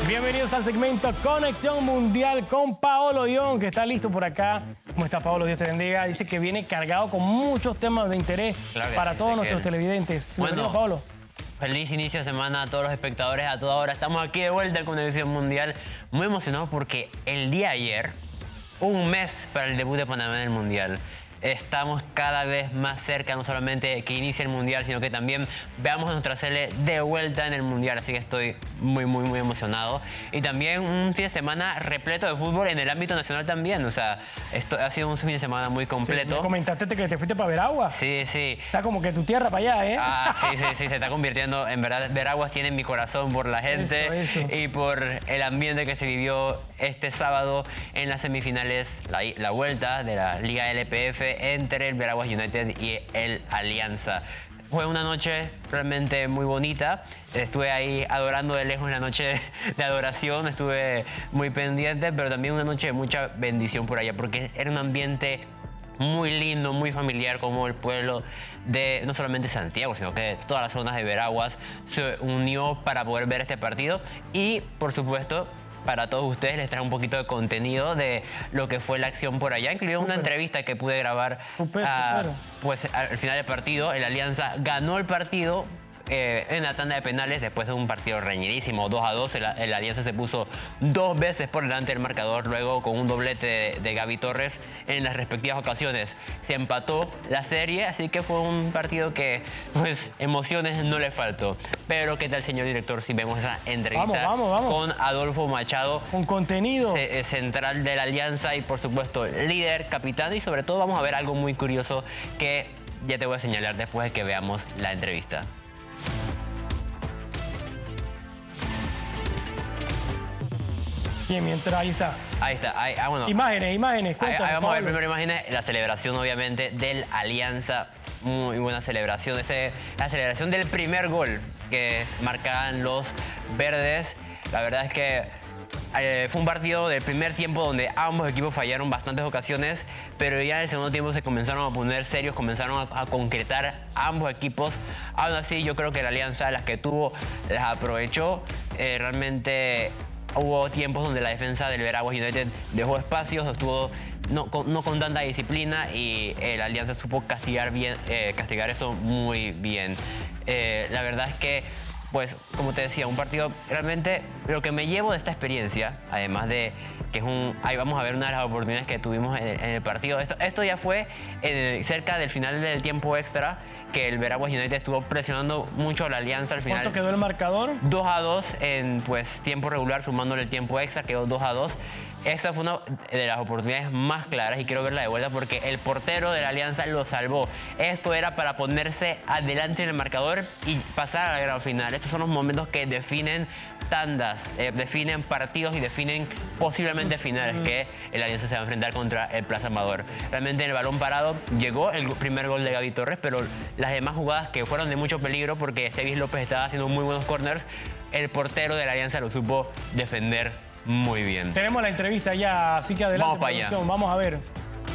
Bienvenidos al segmento Conexión Mundial con Paolo Ion, que está listo por acá. ¿Cómo está, Paolo? Dios te bendiga. Dice que viene cargado con muchos temas de interés para todos nuestros televidentes. Bienvenido, Paolo. Feliz inicio de semana a todos los espectadores, a toda hora. Estamos aquí de vuelta en Conexión Mundial. Muy emocionados porque el día de ayer, un mes para el debut de Panamá en el Mundial. Estamos cada vez más cerca, no solamente que inicie el Mundial, sino que también veamos a nuestra sele de vuelta en el Mundial. Así que estoy muy emocionado. Y también un fin de semana repleto de fútbol en el ámbito nacional también. O sea, esto ha sido un fin de semana muy completo. Sí, me comentaste que te fuiste para Veraguas. Sí. Está como que tu tierra para allá, ¿eh? Sí, se está convirtiendo. En verdad, Veraguas tiene mi corazón por la gente eso. Y por el ambiente que se vivió este sábado en las semifinales, la vuelta de la Liga LPF entre el Veraguas United y el Alianza. Fue una noche realmente muy bonita. Estuve ahí adorando de lejos en la noche de adoración. Estuve muy pendiente, pero también una noche de mucha bendición por allá, porque era un ambiente muy lindo, muy familiar, como el pueblo de no solamente Santiago, sino que de todas las zonas de Veraguas se unió para poder ver este partido. Y, por supuesto, para todos ustedes les traje un poquito de contenido de lo que fue la acción por allá, incluido una entrevista que pude grabar pues al final del partido. El Alianza ganó el partido en la tanda de penales después de un partido reñidísimo, 2-2. El Alianza se puso 2 veces por delante del marcador, luego con un doblete de Gaby Torres en las respectivas ocasiones. Se empató la serie, así que fue un partido que, pues, emociones no le faltó. Pero, ¿qué tal, señor director, si vemos esa entrevista con Adolfo Machado? Con contenido. Central de la Alianza y, por supuesto, líder, capitán, y sobre todo vamos a ver algo muy curioso que ya te voy a señalar después de que veamos la entrevista. Bien, mientras ahí está. Bueno. Imágenes. Cuéntame, vamos a ver primero imágenes. La celebración, obviamente, del Alianza. Muy buena celebración. La celebración del primer gol que marcaban los verdes. La verdad es que fue un partido del primer tiempo donde ambos equipos fallaron bastantes ocasiones, pero ya en el segundo tiempo se comenzaron a poner serios, comenzaron a concretar ambos equipos. Aún así, yo creo que la Alianza, las que tuvo, las aprovechó. Realmente hubo tiempos donde la defensa del Veraguas United dejó espacios, estuvo no con tanta disciplina, y la Alianza supo castigar eso muy bien. La verdad es que, pues, como te decía, un partido realmente. Lo que me llevo de esta experiencia, además de que ahí vamos a ver una de las oportunidades que tuvimos en el partido. Esto ya fue cerca del final del tiempo extra, que el Veraguas United estuvo presionando mucho a la Alianza al final. ¿Cuánto quedó el marcador? 2-2 en, pues, tiempo regular, sumándole el tiempo extra, quedó 2-2. Esa fue una de las oportunidades más claras y quiero verla de vuelta porque el portero de la Alianza lo salvó. Esto era para ponerse adelante en el marcador y pasar a la gran final. Estos son los momentos que definen tandas, definen partidos y definen posiblemente finales, que el Alianza se va a enfrentar contra el Plaza Amador. Realmente en el balón parado llegó el primer gol de Gaby Torres, pero las demás jugadas que fueron de mucho peligro porque Estevis López estaba haciendo muy buenos corners, el portero de la Alianza lo supo defender muy bien. Tenemos la entrevista ya, así que adelante. Vamos para allá. Vamos a ver.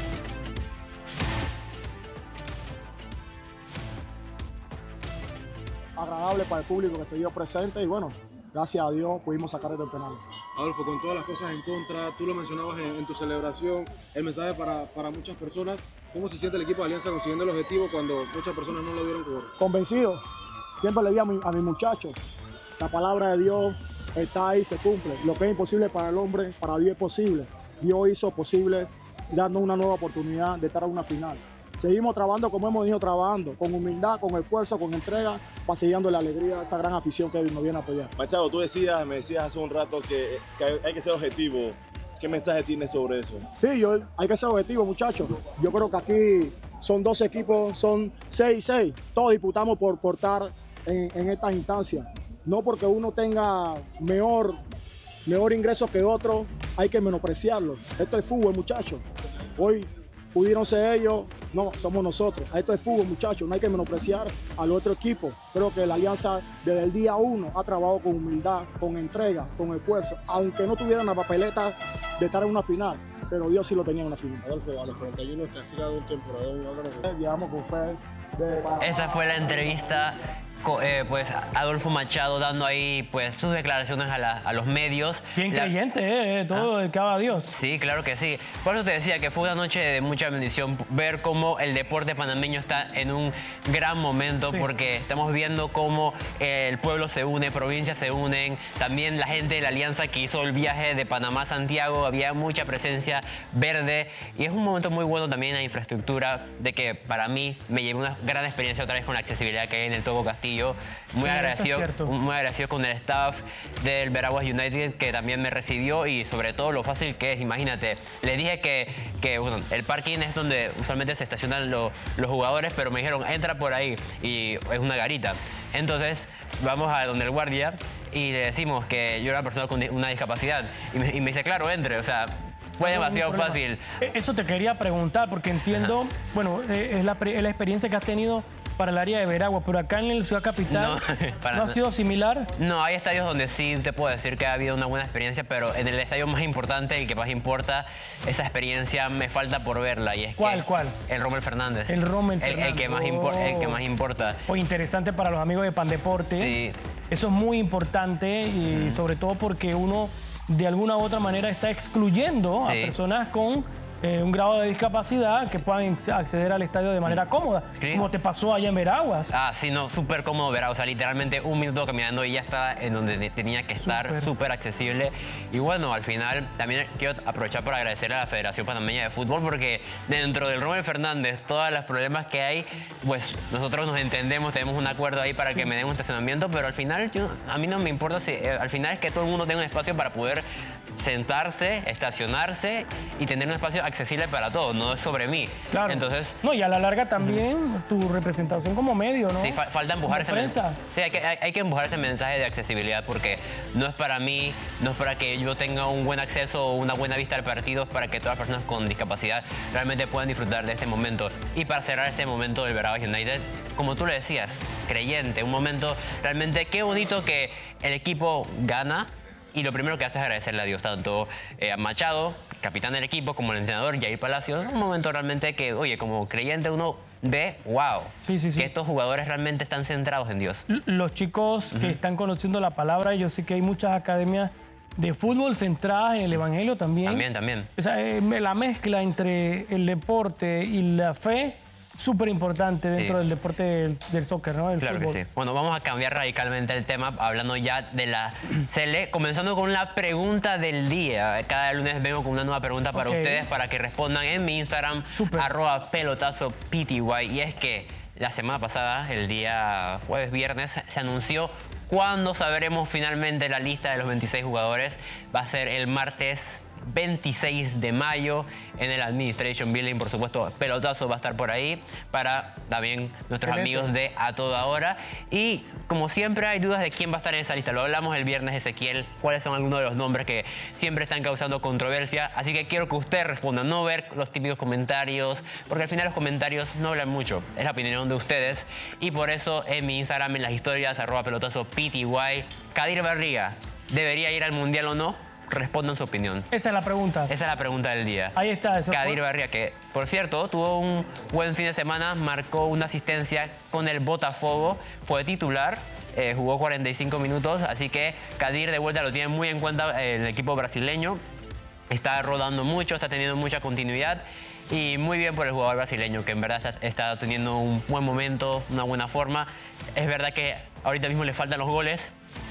Agradable para el público que se dio presente y bueno, gracias a Dios pudimos sacar el penal. Adolfo, con todas las cosas en contra, tú lo mencionabas en tu celebración, el mensaje para muchas personas, ¿cómo se siente el equipo de Alianza consiguiendo el objetivo cuando muchas personas no lo dieron por? Convencido, siempre le di a mis muchachos, la palabra de Dios está ahí, se cumple. Lo que es imposible para el hombre, para Dios es posible. Dios hizo posible darnos una nueva oportunidad de estar en una final. Seguimos trabajando como hemos ido trabajando, con humildad, con esfuerzo, con entrega, paseando la alegría de esa gran afición que nos viene a apoyar. Machado, me decías hace un rato que hay que ser objetivo. ¿Qué mensaje tienes sobre eso? Sí, hay que ser objetivo, muchachos. Yo creo que aquí son 12 equipos, son 6-6. Todos disputamos por estar en estas instancias. No porque uno tenga mejor ingreso que otro, hay que menospreciarlo. Esto es fútbol, muchachos. Hoy pudieron ser ellos, no, somos nosotros. Esto es fútbol, muchachos, no hay que menospreciar al otro equipo. Creo que la Alianza desde el día 1 ha trabajado con humildad, con entrega, con esfuerzo, aunque no tuvieran la papeleta de estar en una final, pero Dios sí lo tenía en una final. Adolfo, a los 41 te has tirado un temporadón, Viajamos con fe. Esa fue la entrevista pues Adolfo Machado dando ahí pues sus declaraciones a los medios. Bien creyente, todo dedicado a Dios. Sí, claro que sí. Por eso te decía que fue una noche de mucha bendición ver cómo el deporte panameño está en un gran momento, porque estamos viendo cómo el pueblo se une, provincias se unen, también la gente de la Alianza que hizo el viaje de Panamá a Santiago, había mucha presencia verde y es un momento muy bueno también en la infraestructura, de que para mí me llevé una gran experiencia otra vez con la accesibilidad que hay en el Togo Castillo. Muy agradecido con el staff del Veraguas United que también me recibió y sobre todo lo fácil que es. Imagínate, le dije que bueno, el parking es donde usualmente se estacionan los jugadores, pero me dijeron entra por ahí y es una garita. Entonces vamos a donde el guardia y le decimos que yo era una persona con una discapacidad y me dice claro, entre, o sea, fue demasiado fácil. Eso te quería preguntar porque entiendo, bueno, es la experiencia que has tenido para el área de Veraguas, pero acá en el Ciudad Capital ¿no ha sido similar? No, hay estadios donde sí te puedo decir que ha habido una buena experiencia, pero en el estadio más importante y que más importa, esa experiencia me falta por verla. Y es ¿Cuál? El Rommel Fernández. El Rommel Fernández. El que más importa. Interesante para los amigos de Pandeporte. Sí. Eso es muy importante y sobre todo porque uno de alguna u otra manera está excluyendo a personas con un grado de discapacidad que puedan acceder al estadio de manera cómoda, como te pasó allá en Veraguas. Ah, sí, no, súper cómodo Veraguas, o sea, literalmente un minuto caminando y ya estaba en donde tenía que estar, súper accesible. Y bueno, al final también quiero aprovechar para agradecer a la Federación Panameña de Fútbol porque dentro del Rommel Fernández, todos los problemas que hay, pues nosotros nos entendemos, tenemos un acuerdo ahí para que me den un estacionamiento, pero al final a mí no me importa si, al final es que todo el mundo tenga un espacio para poder sentarse, estacionarse y tener un espacio accesible para todos, no es sobre mí. Claro. Entonces, no, y a la larga también tu representación como medio, ¿no? Sí, falta empujar ese mensaje. Sí, hay que empujar ese mensaje de accesibilidad porque no es para mí, no es para que yo tenga un buen acceso o una buena vista al partido, es para que todas las personas con discapacidad realmente puedan disfrutar de este momento. Y para cerrar este momento del Veraguas United, como tú le decías, creyente, un momento realmente qué bonito que el equipo gana. Y lo primero que hace es agradecerle a Dios, tanto a Machado, capitán del equipo, como el entrenador Jair Palacios. Un momento realmente que, oye, como creyente uno ve, wow, que estos jugadores realmente están centrados en Dios. Los chicos que están conociendo la palabra, yo sé que hay muchas academias de fútbol centradas en el Evangelio también. También. O sea, la mezcla entre el deporte y la fe, súper importante dentro del deporte del soccer, ¿no? El claro fútbol. Que sí. Bueno, vamos a cambiar radicalmente el tema, hablando ya de la Sele, comenzando con la pregunta del día. Cada lunes vengo con una nueva pregunta para ustedes, para que respondan en mi Instagram, @pelotazopty. Y es que la semana pasada, el día jueves, viernes, se anunció cuándo sabremos finalmente la lista de los 26 jugadores. Va a ser el martes 26 de mayo en el Administration Building, por supuesto, Pelotazo va a estar por ahí para también nuestros amigos de A Toda Hora. Y como siempre hay dudas de quién va a estar en esa lista. Lo hablamos el viernes, Ezequiel, cuáles son algunos de los nombres que siempre están causando controversia. Así que quiero que usted responda, no ver los típicos comentarios, porque al final los comentarios no hablan mucho, es la opinión de ustedes. Y por eso en mi Instagram, en las historias, @pelotazopty, Kadir Barriga, ¿debería ir al Mundial o no? Respondan su opinión. Esa es la pregunta. Esa es la pregunta del día. Ahí está. Kadir Barriga, que por cierto tuvo un buen fin de semana, marcó una asistencia con el Botafogo, fue titular, jugó 45 minutos, así que Kadir de vuelta lo tiene muy en cuenta el equipo brasileño. Está rodando mucho, está teniendo mucha continuidad y muy bien por el jugador brasileño, que en verdad está teniendo un buen momento, una buena forma. Es verdad que ahorita mismo le faltan los goles,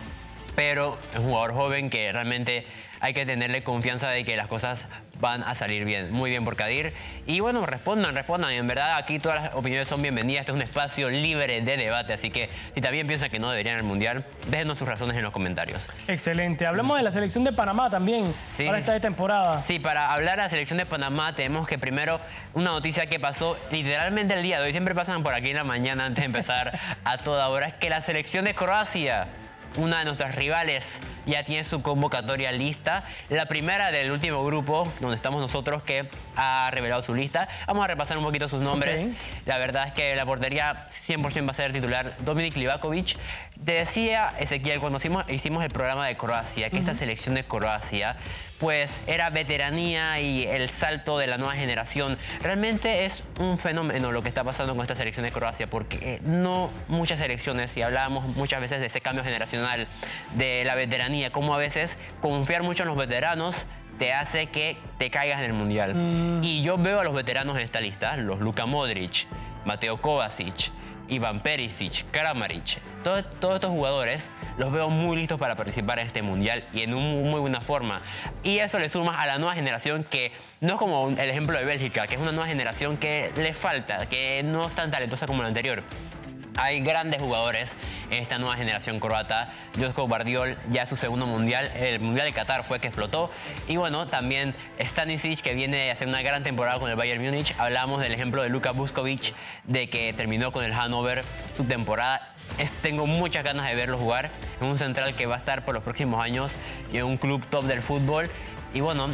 pero es un jugador joven que realmente hay que tenerle confianza de que las cosas van a salir bien. Muy bien por Kadir. Y bueno, respondan. Y en verdad aquí todas las opiniones son bienvenidas. Este es un espacio libre de debate. Así que si también piensan que no deberían ir al Mundial, déjenos sus razones en los comentarios. Excelente. Hablamos de la selección de Panamá también para esta temporada. Sí, para hablar de la selección de Panamá tenemos que primero una noticia que pasó literalmente el día de hoy. Siempre pasan por aquí en la mañana antes de empezar A Toda Hora. Es que la selección de Croacia una de nuestras rivales ya tiene su convocatoria lista. La primera del último grupo, donde estamos nosotros, que ha revelado su lista. Vamos a repasar un poquito sus nombres. Okay. La verdad es que la portería 100% va a ser titular Dominik Livakovic. Te decía, Ezequiel, cuando hicimos el programa de Croacia, que esta selección de Croacia, pues era veteranía y el salto de la nueva generación. Realmente es un fenómeno lo que está pasando con esta selección de Croacia, porque no muchas selecciones, y hablábamos muchas veces de ese cambio generacional, de la veteranía, como a veces confiar mucho en los veteranos te hace que te caigas en el Mundial. Y yo veo a los veteranos en esta lista, los Luka Modric, Mateo Kovacic, Ivan Perisic, Kramaric, todos estos jugadores los veo muy listos para participar en este Mundial y en muy buena forma. Y eso le suma a la nueva generación, que no es como el ejemplo de Bélgica, que es una nueva generación que le falta, que no es tan talentosa como la anterior. Hay grandes jugadores en esta nueva generación croata. Joško Gvardiol ya es su segundo mundial. El mundial de Qatar fue que explotó. Y bueno, también Stanisic, que viene a hacer una gran temporada con el Bayern Múnich. Hablábamos del ejemplo de Luka Vuskovic, de que terminó con el Hannover su temporada. Tengo muchas ganas de verlo jugar en un central que va a estar por los próximos años y en un club top del fútbol. Y bueno,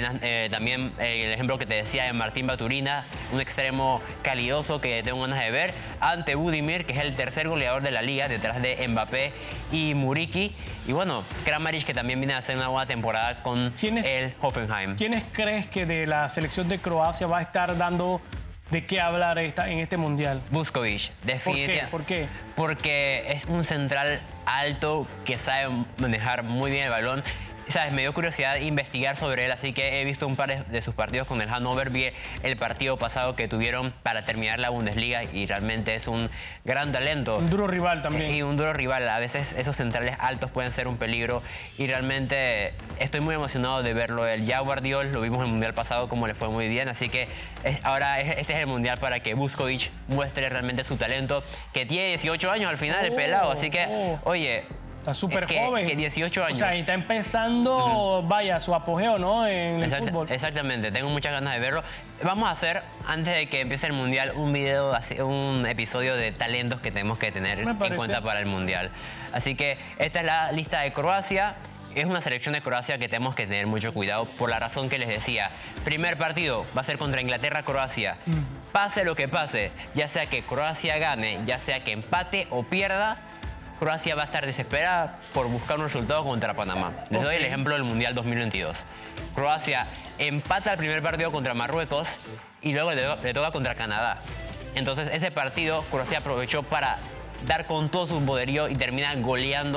también el ejemplo que te decía de Martín Baturina, un extremo calidoso que tengo ganas de ver, ante Budimir, que es el tercer goleador de la liga, detrás de Mbappé y Muriqi. Y bueno, Kramaric, que también viene a hacer una buena temporada con el Hoffenheim. ¿Quiénes crees que de la selección de Croacia va a estar dando de qué hablar en este Mundial? Vuskovic, definitivamente. ¿Por qué? Porque es un central alto que sabe manejar muy bien el balón. ¿Sabes? Me dio curiosidad investigar sobre él, así que he visto un par de sus partidos con el Hannover. Vi el partido pasado que tuvieron para terminar la Bundesliga y realmente es un gran talento. Un duro rival también. Y un duro rival. A veces esos centrales altos pueden ser un peligro y realmente estoy muy emocionado de verlo. El ya Gvardiol lo vimos en el Mundial pasado, como le fue muy bien, así que ahora este es el Mundial para que Vuskovic muestre realmente su talento, que tiene 18 años al final, el pelado, así que, oye... Está súper joven. Que 18 años. O sea, y está empezando, vaya, su apogeo, ¿no? En el fútbol. Exactamente, tengo muchas ganas de verlo. Vamos a hacer, antes de que empiece el Mundial, un episodio de talentos que tenemos que tener en cuenta para el Mundial. Así que esta es la lista de Croacia. Es una selección de Croacia que tenemos que tener mucho cuidado por la razón que les decía. Primer partido va a ser contra Inglaterra-Croacia. Pase lo que pase, ya sea que Croacia gane, ya sea que empate o pierda, Croacia va a estar desesperada por buscar un resultado contra Panamá. Les doy el ejemplo del Mundial 2022. Croacia empata el primer partido contra Marruecos y luego le toca contra Canadá. Entonces ese partido Croacia aprovechó para dar con todo su poderío y termina goleando